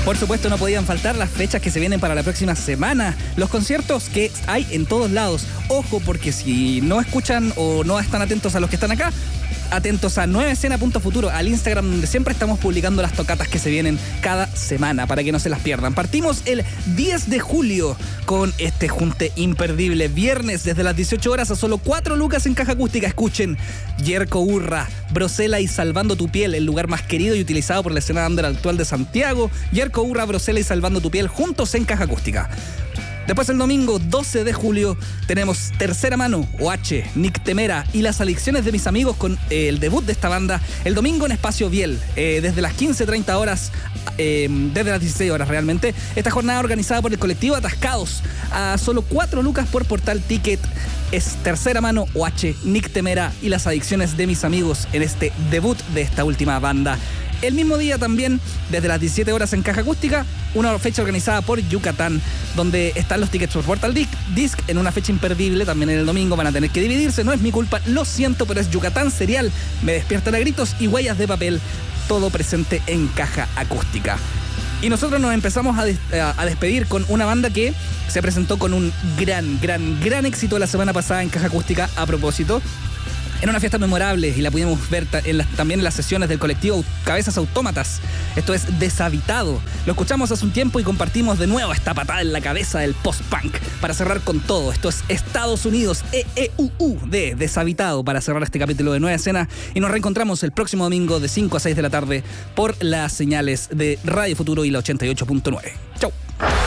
Por supuesto, no podían faltar las fechas que se vienen para la próxima semana. Los conciertos que hay en todos lados. Ojo, porque si no escuchan o no están atentos a los que están acá, atentos a nuevaescena.futuro, al Instagram, donde siempre estamos publicando las tocatas que se vienen cada semana para que no se las pierdan. Partimos el 10 de julio con este junte imperdible. Viernes desde las 18 horas a solo 4 lucas en Caja Acústica. Escuchen Yerko Urra, Brosela y Salvando tu Piel, el lugar más querido y utilizado por la escena under actual de Santiago. Yerko Urra, Brosela y Salvando tu Piel juntos en Caja Acústica. Después el domingo 12 de julio tenemos Tercera Mano, OH, Nick Temera y Las Adicciones de Mis Amigos con el debut de esta banda el domingo en Espacio Biel, desde las 15:30 horas, desde las 16 horas realmente. Esta jornada organizada por el colectivo Atascados a solo 4 lucas por Portal Ticket. Es Tercera Mano, OH, Nick Temera y Las Adicciones de Mis Amigos en este debut de esta última banda. El mismo día también, desde las 17 horas en Caja Acústica, una fecha organizada por Yucatán, donde están los tickets por Portal Disc en una fecha imperdible. También en el domingo van a tener que dividirse, no es mi culpa, lo siento, pero es Yucatán, Serial, Me Despiertan a Gritos y Huellas de Papel, todo presente en Caja Acústica. Y nosotros nos empezamos a despedir con una banda que se presentó con un gran éxito la semana pasada en Caja Acústica a propósito. En una fiesta memorable, y la pudimos ver también en las sesiones del colectivo Cabezas Autómatas. Esto es Deshabitado. Lo escuchamos hace un tiempo y compartimos de nuevo esta patada en la cabeza del post-punk para cerrar con todo. Esto es Estados Unidos, de Deshabitado, para cerrar este capítulo de Nueva Escena. Y nos reencontramos el próximo domingo de 5 a 6 de la tarde por las señales de Radio Futuro y la 88.9. Chau.